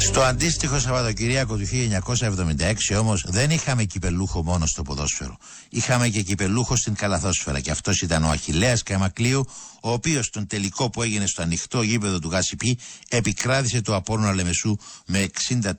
Στο αντίστοιχο Σαββατοκυριακό του 1976 όμως δεν είχαμε κυπελούχο μόνο στο ποδόσφαιρο. Είχαμε και κυπελούχο στην καλαθόσφαιρα και αυτός ήταν ο Αχιλλέας Καμακλείου, ο οποίος στον τελικό που έγινε στο ανοιχτό γήπεδο του Γασιπί επικράτησε το Απόλλωνα Λεμεσού με 64-62.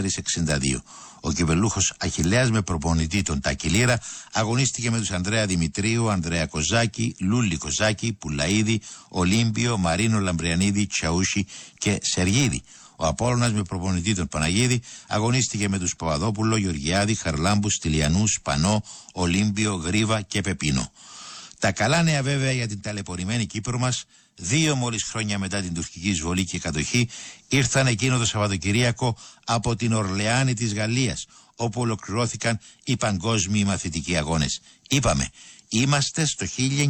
Ο κυπελούχος Αχιλλέας με προπονητή τον Τάκη Λίρα αγωνίστηκε με τους Ανδρέα Δημητρίου, Ανδρέα Κοζάκη, Λούλη Κοζάκη, Πουλαίδη, Ολύμπιο, Μαρίνο Λαμπριανίδη, Τσαούσι και Σεργίδη. Ο Απόλλωνας με προπονητή τον Παναγίδη αγωνίστηκε με τους Παπαδόπουλο, Γεωργιάδη, Χαρλάμπου, Στυλιανού, Σπανό, Ολύμπιο, Γρίβα και Πεπίνο. Τα καλά νέα βέβαια για την ταλαιπωρημένη Κύπρο μας, 2 μόλις χρόνια μετά την τουρκική εισβολή και κατοχή, ήρθαν εκείνο το Σαββατοκυριακό από την Ορλεάνη της Γαλλίας, όπου ολοκληρώθηκαν οι παγκόσμιοι μαθητικοί αγώνες. Είπαμε, είμαστε στο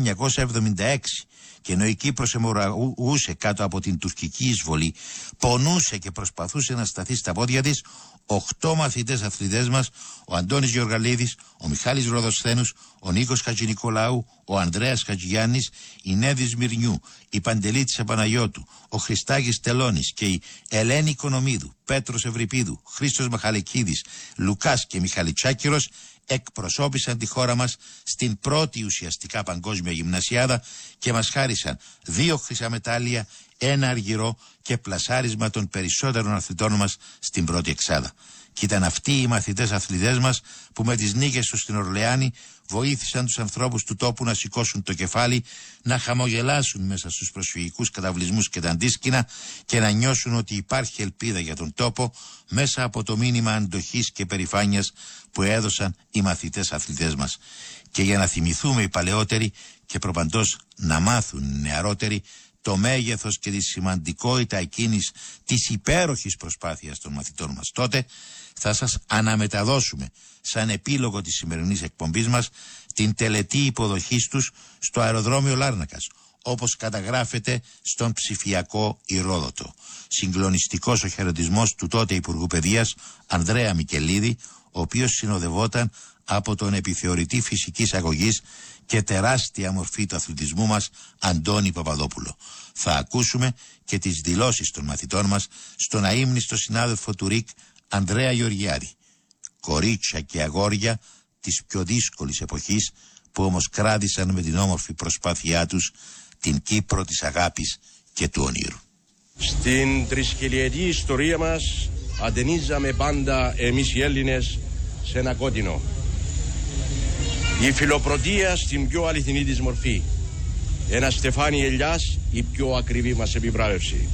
1976 και ενώ η Κύπρος αιμορραγούσε κάτω από την τουρκική εισβολή, πονούσε και προσπαθούσε να σταθεί στα πόδια της, 8 μαθητές αθλητές μας, ο Αντώνης Γεωργαλίδης, ο Μιχάλης Ροδοσθένους, ο Νίκος Χατζηνικολάου, ο Ανδρέας Χατζηγιάννης, η Νέδη Σμυρνιού, η Παντελίτης Επαναγιώτου, ο Χριστάκης Τελώνης και η Ελένη Οικονομίδου, Πέτρος Ευρυπίδου, Χρήστος Μαχαλεκίδης, Λουκάς και Μιχαλητσάκυρος εκπροσώπησαν τη χώρα μας στην πρώτη ουσιαστικά παγκόσμια γυμνασιάδα και μας χάρισαν 2 χρυσά μετάλλια, 1 αργυρό και πλασάρισμα των περισσότερων αθλητών μας στην πρώτη εξάδα. Και ήταν αυτοί οι μαθητές αθλητές μας που με τις νίκες τους στην Ορλεάνη βοήθησαν τους ανθρώπους του τόπου να σηκώσουν το κεφάλι, να χαμογελάσουν μέσα στους προσφυγικούς καταβλισμούς και τα αντίσκηνα και να νιώσουν ότι υπάρχει ελπίδα για τον τόπο μέσα από το μήνυμα αντοχής και περηφάνειας που έδωσαν οι μαθητές αθλητές μας. Και για να θυμηθούμε οι παλαιότεροι και προπαντός να μάθουν οι νεαρότεροι το μέγεθος και τη σημαντικότητα εκείνης της υπέροχης προσπάθειας των μαθητών μας τότε, θα σας αναμεταδώσουμε σαν επίλογο της σημερινής εκπομπής μας την τελετή υποδοχής τους στο αεροδρόμιο Λάρνακας, όπως καταγράφεται στον ψηφιακό Ηρόδοτο. Συγκλονιστικός ο χαιρετισμός του τότε Υπουργού Παιδείας Ανδρέα Μικελίδη, ο οποίος συνοδευόταν από τον επιθεωρητή φυσικής αγωγής και τεράστια μορφή του αθλητισμού μας Αντώνη Παπαδόπουλο. Θα ακούσουμε και τις δηλώσεις των μαθητών μας στον αείμνηστο συνάδελφο του ΡΙΚ Ανδρέα Γεωργιάδη. Κορίτσια και αγόρια της πιο δύσκολης εποχής που όμως κράτησαν με την όμορφη προσπάθειά τους την Κύπρο της αγάπης και του ονείρου. Στην τρισχιλιετή ιστορία μας αντενίζαμε πάντα εμείς οι Έλληνες σε ένα κόκκινο. Η φιλοπρωτεία στην πιο αληθινή της μορφή. Ένα στεφάνι ελιάς η πιο ακριβή μας επιβράβευση.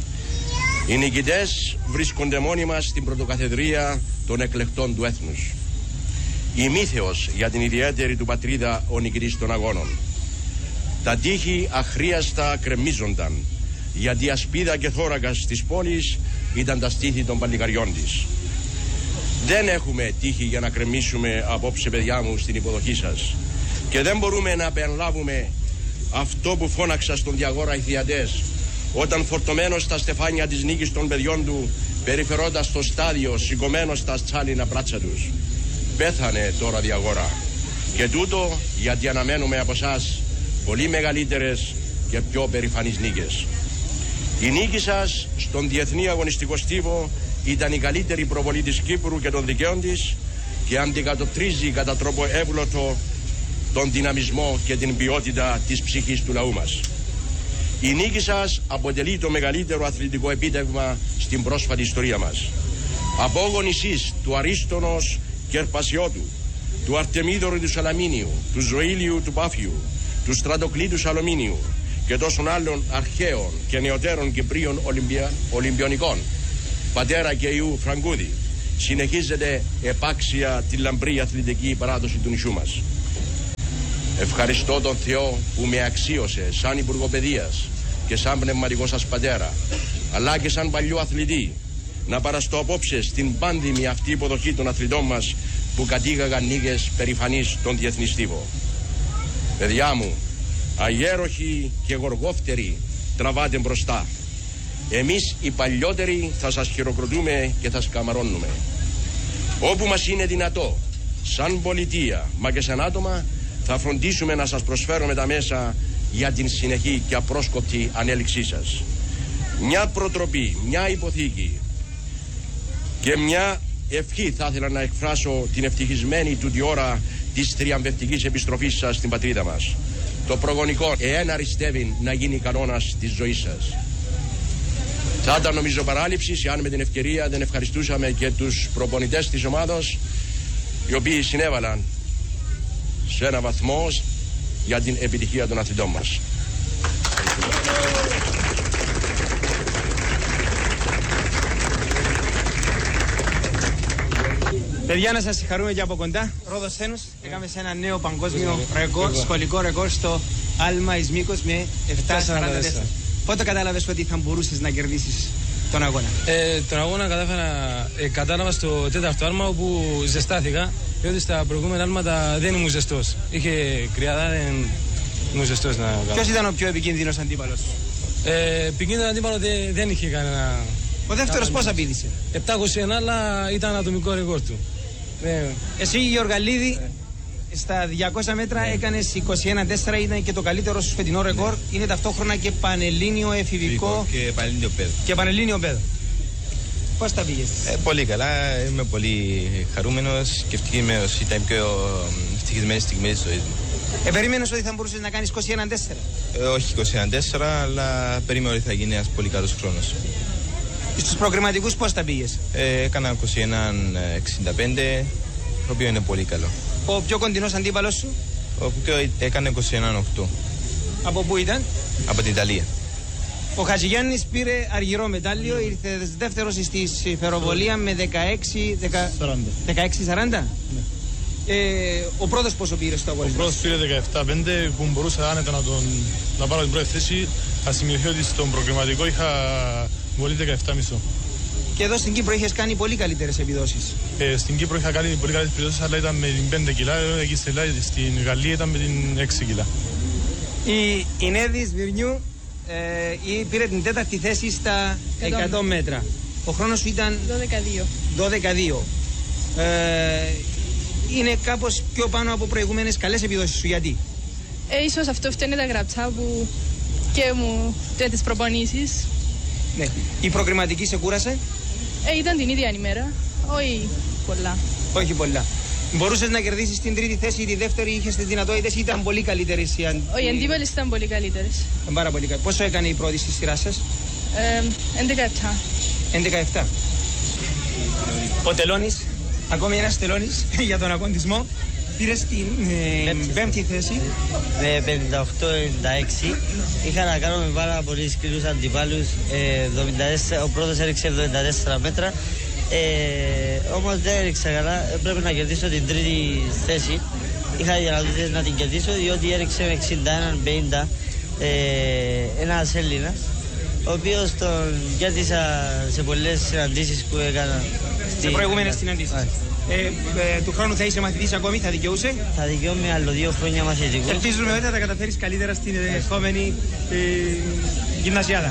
Οι νικητές βρίσκονται μόνοι μας στην πρωτοκαθεδρία των εκλεκτών του έθνους. Ημίθεος για την ιδιαίτερη του πατρίδα ο νικητής των αγώνων. Τα τείχη αχρίαστα κρεμίζονταν, γιατί ασπίδα και θώρακας της πόλης ήταν τα στήθη των παλικαριών της. Δεν έχουμε τύχη για να κρεμίσουμε απόψε, παιδιά μου, στην υποδοχή σας. Και δεν μπορούμε να περιλάβουμε αυτό που φώναξα στον Διαγόρα οι θεατές, όταν φορτωμένος στα στεφάνια της νίκης των παιδιών του, περιφερόντας στο στάδιο, σηκωμένος στα τσάλινα πράτσα τους. Πέθανε τώρα Διαγόρα. Και τούτο γιατί αναμένουμε από εσάς πολύ μεγαλύτερες και πιο περηφανείς νίκες. Η νίκη σας στον διεθνή αγωνιστικό στίβο ήταν η καλύτερη προβολή της Κύπρου και των δικαίων της και αντικατοπτρίζει κατά τρόπο εύλογο τον δυναμισμό και την ποιότητα της ψυχής του λαού μας. Η νίκη σας αποτελεί το μεγαλύτερο αθλητικό επίτευγμα στην πρόσφατη ιστορία μας. Απόγονοι εσείς του Αρίστονος και Ερπασιώτου, του Αρτεμίδωρου του Σαλαμίνιου, του Ζωήλιου του Πάφιου, του Στρατοκλήτου Σαλομίνιου και τόσων άλλων αρχαίων και νεωτέρων Κυπρίων Ολυμπιονικών, πατέρα και ιού Φραγκούδη, συνεχίζεται επάξια τη λαμπρή αθλητική παράδοση του νησιού μας. Ευχαριστώ τον Θεό που με αξίωσε σαν Υπουργό Παιδείας και σαν πνευματικό σας πατέρα, αλλά και σαν παλιό αθλητή, να παραστώ απόψε στην πάντιμη αυτή υποδοχή των αθλητών μας που κατήγαγαν νίκες περηφανείς στον διεθνή στίβο. Παιδιά μου, αγέροχοι και γοργόφτεροι, τραβάτε μπροστά. Εμείς οι παλιότεροι θα σας χειροκροτούμε και θα σκαμαρώνουμε. Όπου μας είναι δυνατό, σαν πολιτεία μα και σαν άτομα, θα φροντίσουμε να σας προσφέρουμε τα μέσα για την συνεχή και απρόσκοπτη ανέλυξή σας. Μια προτροπή, μια υποθήκη. Και μια ευχή θα ήθελα να εκφράσω την ευτυχισμένη του τη ώρα της θριαμβευτικής επιστροφής σας στην πατρίδα μας. Το προγονικό, εάν αριστεύει να γίνει κανόνας της ζωής σας. Θα ήταν νομίζω παράληψη αν με την ευκαιρία δεν ευχαριστούσαμε και τους προπονητές της ομάδος, οι οποίοι συνέβαλαν σε ένα βαθμό για την επιτυχία των αθλητών μας. Παιδιά, να σας συγχαρούμε και από κοντά. Ρόδος Σένους, έκαμε σε ένα νέο παγκόσμιο ρεκόρ, σχολικό ρεκόρ στο Άλμα Ισμίκος με 7:44. Πότε κατάλαβες ότι θα μπορούσες να κερδίσεις τον αγώνα? Τον αγώνα κατάλαβα στο τέταρτο άλμα, όπου ζεστάθηκα, διότι στα προηγούμενα άλματα δεν ήμουν ζεστός. Είχε κρυάδα, δεν ήμουν ζεστός να κάνω. Ποιος ήταν ο πιο επικίνδυνος αντίπαλος? Επικίνδυνο αντίπαλο δεν είχε κανένα. Ο δεύτερος πόσα πήδησε? 721, αλλά ήταν ατομικό ρεκόρ του. Εσύ, Γιωργαλίδη, στα 200 μέτρα έκανες 21-4, ήταν και το καλύτερο σου φετινό ρεκόρ. Είναι ταυτόχρονα και πανελλήνιο εφηβικό και πανελλήνιο παιδό. Πώς τα πήγες? Πολύ καλά, είμαι πολύ χαρούμενος και ευτυχισμένος. Ήταν η πιο ευτυχισμένη στιγμή της ζωής μου. Περίμενες ότι θα μπορούσες να κάνεις 21-4? Όχι 21-4, αλλά περίμενα ότι θα γίνει ένας πολύ καλός χρόνος. Στους προκριματικούς πώς τα πήγες? Έκανα 21-65, το οποίο είναι πολύ καλό. Ο πιο κοντινός αντίπαλος σου? Ο πιο έκανε 21-8. Από πού ήταν? Από την Ιταλία. Ο Χατζηγιάννης πήρε αργυρό μετάλλιο, ήρθε δεύτερος στη σφαιροβολία με 16-40. Ο πρώτος πόσο πήρε στο αγώνα? Ο πρώτος πήρε 17-5, που μπορούσα άνετα να πάρω την πρώτη θέση. Θα σημειωθεί ότι στον προκριματικό είχα βολή 17,5. Και εδώ στην Κύπρο είχες κάνει πολύ καλύτερες επιδόσεις. Στην Κύπρο είχα κάνει πολύ καλύτερες επιδόσεις, αλλά ήταν με την 5 κιλά, εκεί στην Γαλλία ήταν με την 6 κιλά. Η Νέδη Σμυρνιού πήρε την τέταρτη θέση στα 100 μέτρα. Ο χρόνος σου ήταν 12-2. Είναι κάπως πιο πάνω από προηγούμενες καλές επιδόσεις σου. Γιατί? Ίσως αυτό φταίνε τα γραψά που και μου και τις προπονήσεις. Ναι. Η προκριματική σε κούρασε? Ήταν την ίδια ημέρα. Όχι πολλά. Όχι πολλά. Μπορούσες να κερδίσεις την τρίτη θέση ή τη δεύτερη, είχες τις δυνατότητες ή ήταν πολύ καλύτερες? Οι αντίπαλες ήταν πολύ καλύτερες. Πάρα πολύ καλύτερες. Πόσο έκανε η πρώτη στη σειρά σας? 11-7. 11-7. Ο Τελώνης, ακόμη ένας Τελώνης για τον αγωνισμό, πήρε στην πέμπτη θέση. Με 58-96. Είχα να κάνω με πάρα πολύ σκληρούς αντιπάλους. Ο πρώτος έριξε 74 μέτρα. Όμως δεν έριξα καλά. Πρέπει να κερδίσω την τρίτη θέση. Είχα δυνατότητες να την κερδίσω, διότι έριξε με 61-50 ένας Έλληνας, ο οποίος τον κέρδισα σε πολλές συναντήσεις που έκανα. Σε προηγούμενες συναντήσεις. Του χρόνου θα είσαι μαθητής ακόμη, θα δικαιούσε? Θα δικαιούμαι άλλο 2 χρόνια μαθητικού. Ελπίζουμε ότι θα τα καταφέρεις καλύτερα στην επόμενη γυμνασιάδα.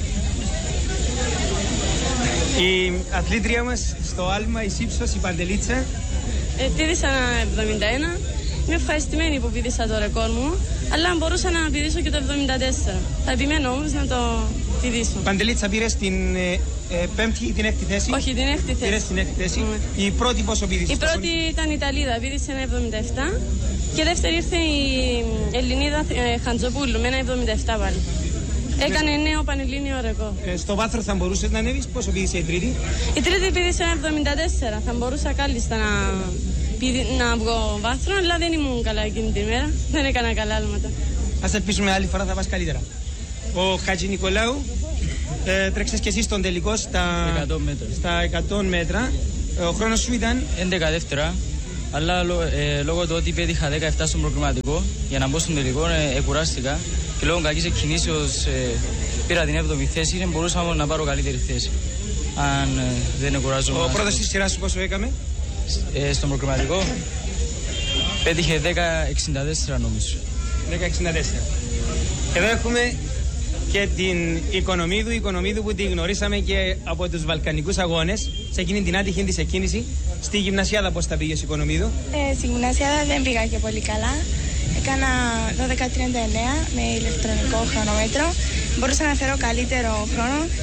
Η αθλήτρια μας στο άλμα, η Σύψος, η Παντελίτσα. Πήδησα 71. Είμαι ευχαριστημένη που πήδησα το ρεκόρ μου, αλλά μπορούσα να πηδήσω και το 74. Θα επιμένω όμως να το πηδήσω. Παντελίτσα, πήρες την πέμπτη ή την έκτη θέση? Όχι, την έκτη θέση. Πήρες την έκτη θέση. Η πρώτη πόσο πήδησε? Η πρώτη ήταν η Ιταλίδα, πήδησε ένα 77. Και δεύτερη ήρθε η Ελληνίδα Χαντζοπούλου με ένα 77 πάλι. Έκανε νέο πανελλήνιο ρεκόρ. Στο βάθρο θα μπορούσες να ανέβεις? Πόσο πήδησε η τρίτη? Η τρίτη πήδησε ένα 74. Θα μπορούσα κάλλιστα να βγω βάθρο, αλλά δεν ήμουν καλά εκείνη τη μέρα. Δεν έκανα καλά άλματα. Ας ελπίσουμε άλλη φορά θα πας καλύτερα. Ο Χατζη Νικολάου, τρέξες και εσύ στον τελικό στα 100 μέτρα. Ο χρόνος σου ήταν 11 δεύτερα, αλλά λόγω του ότι πέτυχα 17 στον προκριματικό, για να μπω στον τελικό κουράστηκα και λόγω κακής εκκινήσεως πήρα την 7η θέση. Δεν μπορούσα να πάρω καλύτερη θέση αν δεν κουράζομαι. Ο πρώτος της σειράς σου πόσο έκαμε? Στον προκριματικό πέτυχε 10-64 νομίζω. 10-64. Εδώ έχουμε και την Οικονομίδου που τη γνωρίσαμε και από τους Βαλκανικούς Αγώνες, σε εκείνη την άτυχη της εκκίνηση. Στη γυμνασιάδα πώς τα πήγες, Οικονομίδου? Στη γυμνασιάδα δεν πήγα και πολύ καλά. Έκανα 12:39 με ηλεκτρονικό χρονόμετρο. Μπορούσα να φέρω καλύτερο χρόνο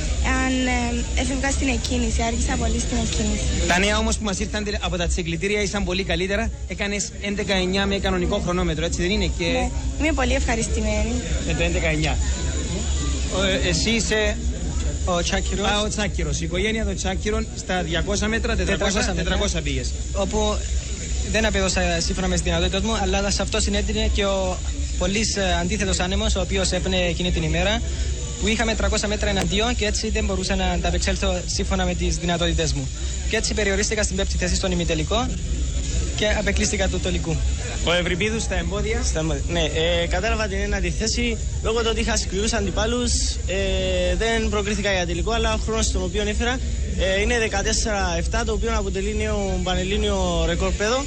όταν έφευγα στην εκκίνηση, άργησα πολύ στην εκκίνηση. Τα νέα όμως που μας ήρθαν από τα τσιγκλητήρια ήσαν πολύ καλύτερα. Έκανες 11-9 με κανονικό χρονόμετρο, έτσι δεν είναι? Ναι, είμαι πολύ ευχαριστημένη. Με το 11-9. Εσύ είσαι ο Τσάκυρος. Ο Τσάκυρος. Η οικογένεια των Τσάκυρων στα 200 μέτρα, 400 πήγες. Όπου δεν απέδωσα σύμφωνα με τις δυνατότητες μου, αλλά σε αυτό συνέτεινε και ο πολύ αντίθετος άνεμος, ο οποίος έπαινε εκείνη την ημέρα, που είχαμε 300 μέτρα εναντίον και έτσι δεν μπορούσα να ανταπεξέλθω σύμφωνα με τις δυνατότητες μου. Και έτσι περιορίστηκα στην 5η θέση στον ημιτελικό και απεκλείστηκα του τελικού. Ο Ευρυπίδους στα εμπόδια. Ναι, κατάλαβα την ένατη θέση. Λόγω του ότι είχα σκληρούς αντιπάλους, δεν προκρίθηκα για τελικό, αλλά ο χρόνος τον οποίο έφερα είναι 14-7, το οποίο αποτελεί νέο πανελλήνιο ρεκόρ παιδό.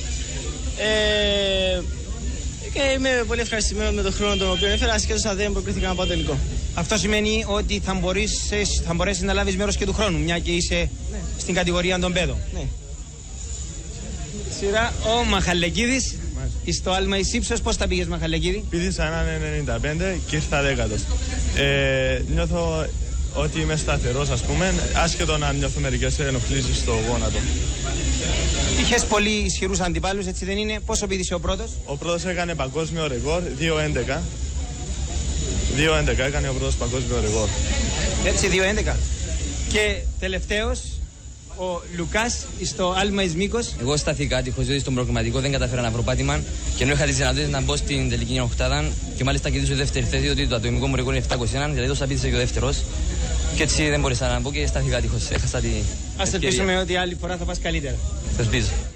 Και είμαι πολύ ευχαριστημένος με τον χρόνο τον οποίο έφερα, ασχέτως δεν προκρίθηκα να πάω τελικό. Αυτό σημαίνει ότι θα μπορέσεις να λάβεις μέρος και του χρόνου, μια και είσαι στην κατηγορία των παιδών. Ναι. Σειρά ο Μαχαλεκίδης. Στο άλμα εις ύψος, πώς τα πήγες Μαχαλεκίδη? Πήδησα έναν 95 και ήρθα 10ος. Νιώθω ότι είμαι σταθερός, ας πούμε, άσχετο να νιώθω μερικές ενοχλήσεις στο γόνατο. Είχες πολύ ισχυρούς αντιπάλους, έτσι δεν είναι? Πόσο πήδησε ο πρώτος? Ο πρώτος έκανε παγκόσμιο ρεκόρ, 2.11. 2.11 έκανε ο πρώτος παγκόσμιο ρεκόρ. Έτσι, 2.11. Και τελευταίος, ο Λουκάς στο άλμα εις Μήκος. Εγώ σταθήκα άτυχος, διότι στον προκριματικό δεν καταφέρα να βρω πάτημα και ενώ είχα τις δυνατότητες να μπω στην τελική οχτάδα και μάλιστα κερδίσω δεύτερη θέση, διότι το ατομικό μου ρεκόρ είναι 721, δηλαδή τόσο πήδησε και ο δεύτερος. Και έτσι δεν μπορούσα να μπω και σταθήκα άτυχος. Έχασα την Ας ελπίσουμε ότι άλλη φορά θα πας καλύτερα. Θα ελπίζω.